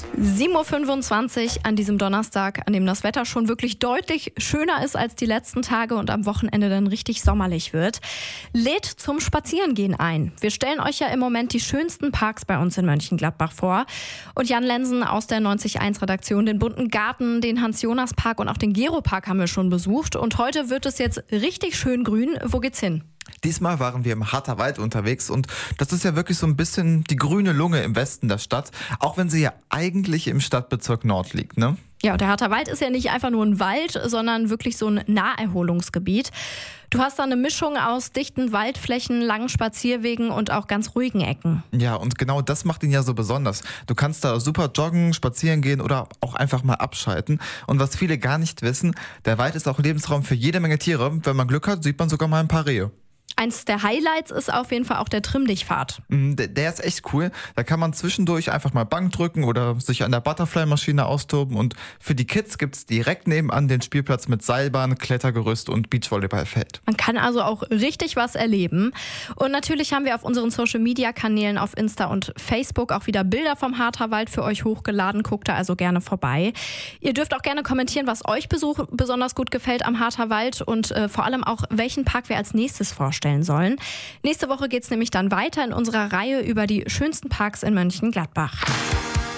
7:25 Uhr an diesem Donnerstag, an dem das Wetter schon wirklich deutlich schöner ist als die letzten Tage und am Wochenende dann richtig sommerlich wird, lädt zum Spazierengehen ein. Wir stellen euch ja im Moment die schönsten Parks bei uns in Mönchengladbach vor. Und Jan Lensen aus der 90.1-Redaktion, den Bunten Garten, den Hans-Jonas-Park und auch den Gero-Park haben wir schon besucht. Und heute wird es jetzt richtig schön grün. Wo geht's hin? Diesmal waren wir im Harterwald unterwegs und das ist ja wirklich so ein bisschen die grüne Lunge im Westen der Stadt, auch wenn sie ja eigentlich im Stadtbezirk Nord liegt, ne? Ja, und der Harterwald ist ja nicht einfach nur ein Wald, sondern wirklich so ein Naherholungsgebiet. Du hast da eine Mischung aus dichten Waldflächen, langen Spazierwegen und auch ganz ruhigen Ecken. Ja, und genau das macht ihn ja so besonders. Du kannst da super joggen, spazieren gehen oder auch einfach mal abschalten. Und was viele gar nicht wissen, der Wald ist auch Lebensraum für jede Menge Tiere. Wenn man Glück hat, sieht man sogar mal ein paar Rehe. Eins der Highlights ist auf jeden Fall auch der Trimm-Dich-Pfad. Der ist echt cool. Da kann man zwischendurch einfach mal Bank drücken oder sich an der Butterfly-Maschine austoben. Und für die Kids gibt's direkt nebenan den Spielplatz mit Seilbahn, Klettergerüst und Beachvolleyballfeld. Man kann also auch richtig was erleben. Und natürlich haben wir auf unseren Social-Media-Kanälen auf Insta und Facebook auch wieder Bilder vom Harterwald für euch hochgeladen. Guckt da also gerne vorbei. Ihr dürft auch gerne kommentieren, was euch besonders gut gefällt am Harterwald und vor allem auch, welchen Park wir als nächstes vorstellen sollen. Nächste Woche geht es nämlich dann weiter in unserer Reihe über die schönsten Parks in Mönchengladbach.